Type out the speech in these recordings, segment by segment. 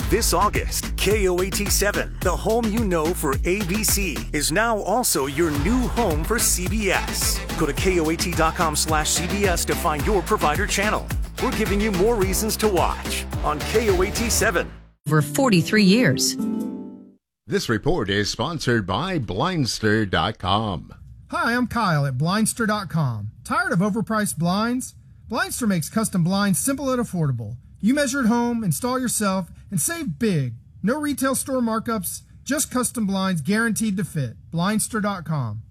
This August, KOAT7, the home you know for ABC, is now also your new home for CBS. Go to KOAT.com/CBS to find your provider channel. We're giving you more reasons to watch on KOAT7. For 43 years. This report is sponsored by Blindster.com. Hi, I'm Kyle at Blindster.com. Tired of overpriced blinds? Blindster makes custom blinds simple and affordable. You measure at home, install yourself, and save big. No retail store markups, just custom blinds guaranteed to fit. Blindster.com.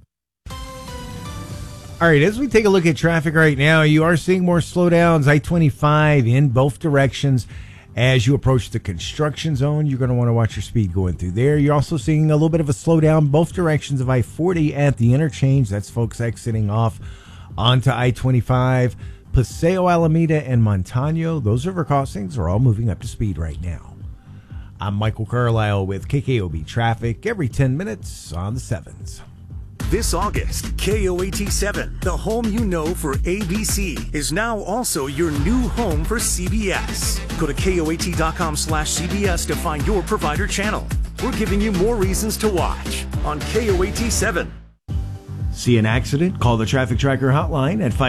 All right, as we take a look at traffic right now, you are seeing more slowdowns, I-25 in both directions. As you approach the construction zone, you're going to want to watch your speed going through there. You're also seeing a little bit of a slowdown both directions of I-40 at the interchange. That's folks exiting off onto I-25. Paseo, Alameda, and Montano, those river crossings are all moving up to speed right now. I'm Michael Carlisle with KKOB Traffic every 10 minutes on the 7s. This August, KOAT7, the home you know for ABC, is now also your new home for CBS. Go to KOAT.com/CBS to find your provider channel. We're giving you more reasons to watch on KOAT7. See an accident? Call the Traffic Tracker hotline at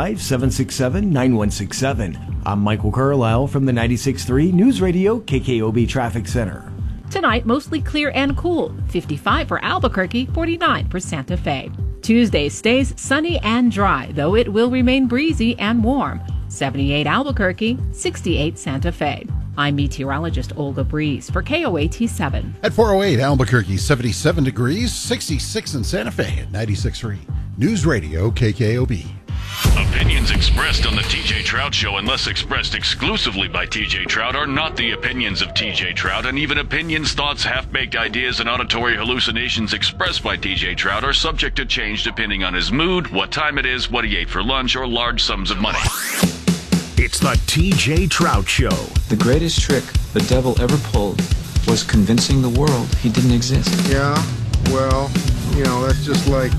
505-767-9167. I'm Michael Carlisle from the 96.3 News Radio KKOB Traffic Center. Tonight, mostly clear and cool. 55 for Albuquerque, 49 for Santa Fe. Tuesday stays sunny and dry, though it will remain breezy and warm. 78 Albuquerque, 68 Santa Fe. I'm meteorologist Olga Breeze for KOAT7. At 408 Albuquerque, 77 degrees, 66 in Santa Fe at 96.3. News Radio KKOB. Opinions expressed on the TJ Trout Show, unless expressed exclusively by TJ Trout, are not the opinions of TJ Trout, and even opinions, thoughts, half-baked ideas, and auditory hallucinations expressed by TJ Trout are subject to change depending on his mood, what time it is, what he ate for lunch, or large sums of money. It's the TJ Trout Show. The greatest trick the devil ever pulled was convincing the world he didn't exist. Yeah, well, that's just like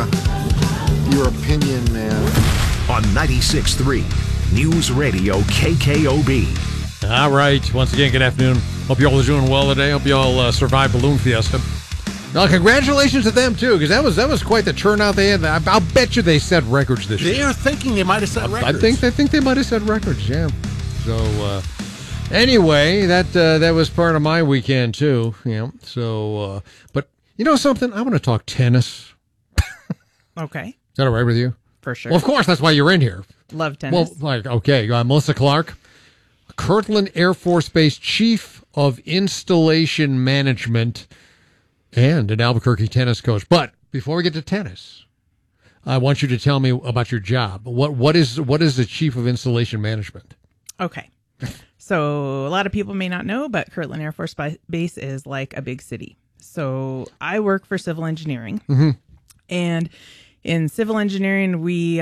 your opinion, man. On 96.3 News Radio KKOB. All right. Once again, good afternoon. Hope you all are doing well today. Hope you all survived Balloon Fiesta. Now, congratulations to them, too, because that was quite the turnout they had. I'll bet you they set records this year. They are thinking they might have set records. I think they might have set records, yeah. So, anyway, that was part of my weekend, too. Yeah. So, but you know something? I want to talk tennis. Okay. Is that all right with you? For sure. Well, of course, that's why you're in here. Love tennis. Well, okay. Melissa Clark, Kirtland Air Force Base Chief of Installation Management and an Albuquerque tennis coach. But before we get to tennis, I want you to tell me about your job. What is the Chief of Installation Management? Okay. So a lot of people may not know, but Kirtland Air Force Base is like a big city. So I work for civil engineering. Mm-hmm. And in civil engineering, we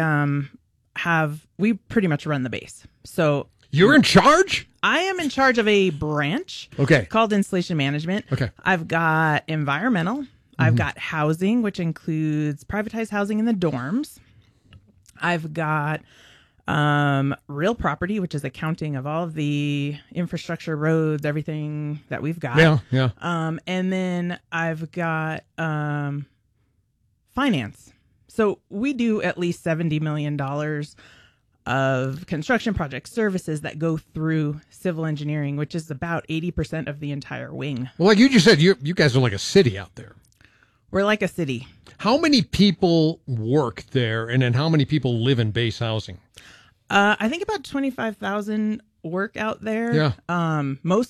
pretty much run the base. So you're in charge? I am in charge of a branch called installation management. Okay. I've got environmental. Mm-hmm. I've got housing, which includes privatized housing in the dorms. I've got real property, which is accounting of all of the infrastructure, roads, everything that we've got. Yeah. And then I've got finance. So we do at least $70 million of construction project services that go through civil engineering, which is about 80% of the entire wing. Well, like you just said, you guys are like a city out there. We're like a city. How many people work there, and then how many people live in base housing? I think about 25,000 work out there. Yeah. Most